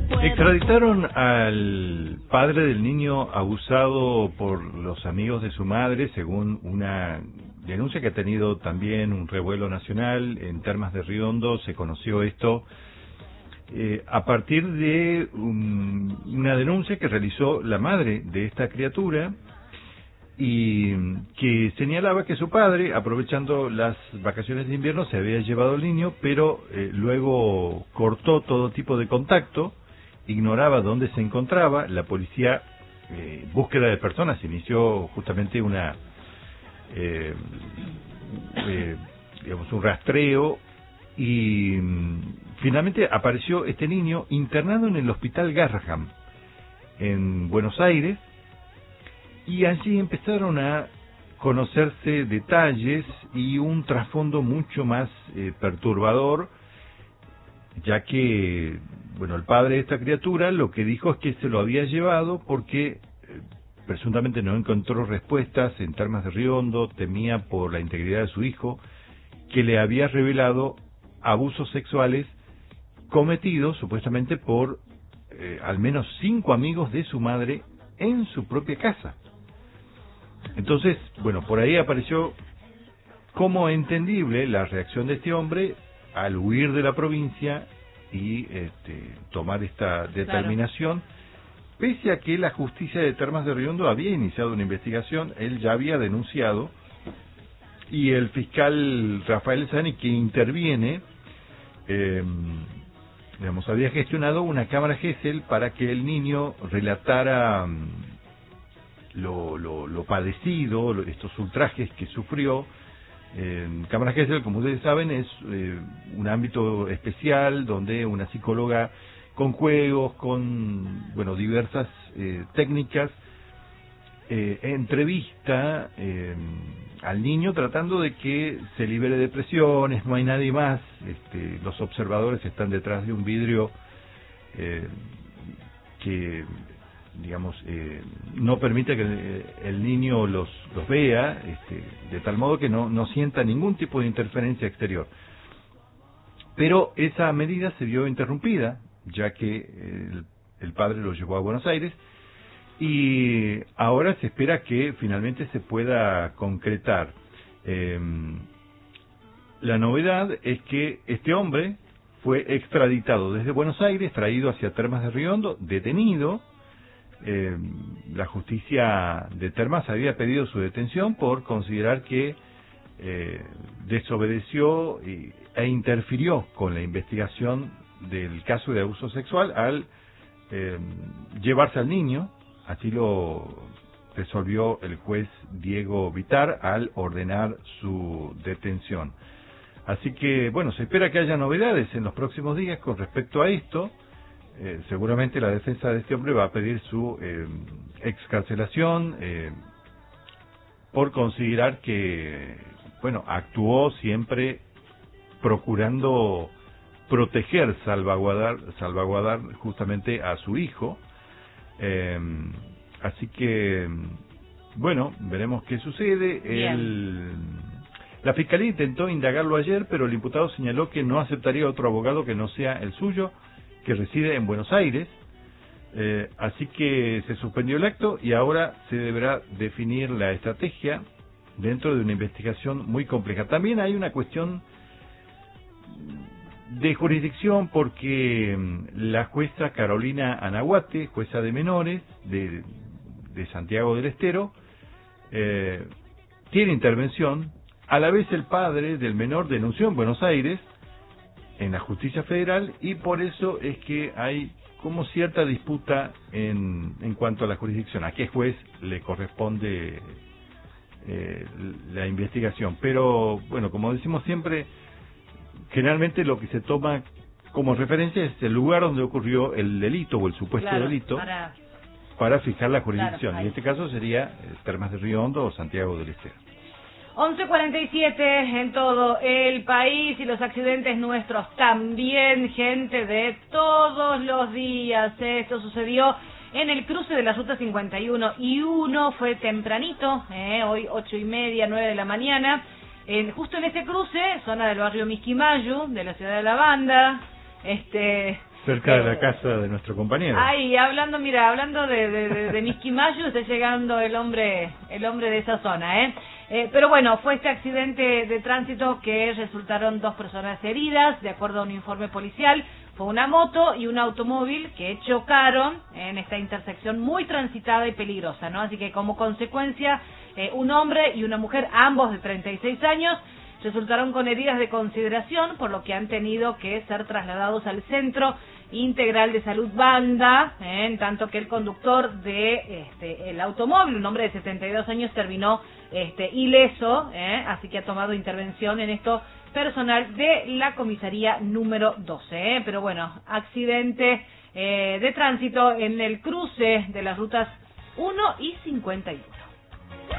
Extraditaron al padre del niño abusado por los amigos de su madre, según una denuncia que ha tenido también un revuelo nacional. En Termas de Riondo se conoció esto a partir de una denuncia que realizó la madre de esta criatura y que señalaba que su padre, aprovechando las vacaciones de invierno, se había llevado al niño, pero luego cortó todo tipo de contacto, ignoraba dónde se encontraba. La policía, búsqueda de personas, inició justamente digamos un rastreo y finalmente apareció este niño internado en el Hospital Garrahan en Buenos Aires, y allí empezaron a conocerse detalles y un trasfondo mucho más perturbador, ya que, bueno, el padre de esta criatura lo que dijo es que se lo había llevado porque presuntamente no encontró respuestas en Termas de Riondo, temía por la integridad de su hijo, que le había revelado abusos sexuales cometidos supuestamente por al menos 5 amigos de su madre en su propia casa. Entonces, bueno, por ahí apareció como entendible la reacción de este hombre al huir de la provincia y tomar esta determinación, pese a que la justicia de Termas de Riondo había iniciado una investigación. Él ya había denunciado, y el fiscal Rafael Sani, que interviene, digamos, había gestionado una cámara Gesell para que el niño relatara lo padecido, estos ultrajes que sufrió. Cámara Gesell, como ustedes saben, es un ámbito especial donde una psicóloga, con juegos, con diversas técnicas, entrevista al niño tratando de que se libere de presiones. No hay nadie más, los observadores están detrás de un vidrio que, digamos, no permite que el niño los vea, de tal modo que no sienta ningún tipo de interferencia exterior. Pero esa medida se vio interrumpida, ya que el padre lo llevó a Buenos Aires, y ahora se espera que finalmente se pueda concretar. La novedad es que este hombre fue extraditado desde Buenos Aires, traído hacia Termas de Riondo, detenido. La justicia de Termas había pedido su detención por considerar que desobedeció e interfirió con la investigación del caso de abuso sexual al llevarse al niño. Así lo resolvió el juez Diego Vitar al ordenar su detención. Así que, bueno, se espera que haya novedades en los próximos días con respecto a esto. Seguramente la defensa de este hombre va a pedir su excarcelación por considerar que, actuó siempre procurando proteger, salvaguardar justamente a su hijo. Así que, veremos qué sucede. La fiscalía intentó indagarlo ayer, pero el imputado señaló que no aceptaría otro abogado que no sea el suyo, que reside en Buenos Aires. Así que se suspendió el acto y ahora se deberá definir la estrategia dentro de una investigación muy compleja. También hay una cuestión de jurisdicción, porque la jueza Carolina Anahuate, jueza de menores de Santiago del Estero, tiene intervención. A la vez el padre del menor denunció en Buenos Aires, en la justicia federal, y por eso es que hay como cierta disputa en cuanto a la jurisdicción, a qué juez le corresponde la investigación. Pero, como decimos siempre, generalmente lo que se toma como referencia es el lugar donde ocurrió el delito o el supuesto delito para fijar la jurisdicción. Y en este caso sería Termas de Riondo o Santiago del Estero. 11:47 en todo el país, y los accidentes nuestros también, gente, de todos los días. Esto sucedió en el cruce de la ruta 51 y 1, fue tempranito, hoy 8:30, 9 de la mañana. Justo en ese cruce, zona del barrio Misquimayu, de la ciudad de La Banda, Cerca de la casa de nuestro compañero. Ay, hablando de Misquimayo, está llegando el hombre de esa zona, pero bueno, fue este accidente de tránsito que resultaron 2 personas heridas, de acuerdo a un informe policial. Fue una moto y un automóvil que chocaron en esta intersección muy transitada y peligrosa, ¿no? Así que como consecuencia, un hombre y una mujer, ambos de 36 años, resultaron con heridas de consideración, por lo que han tenido que ser trasladados al Centro Integral de Salud Banda, en tanto que el conductor de el automóvil, un hombre de 72 años, terminó ileso, así que ha tomado intervención en esto personal de la comisaría número 12, pero bueno, accidente de tránsito en el cruce de las rutas 1 y 51.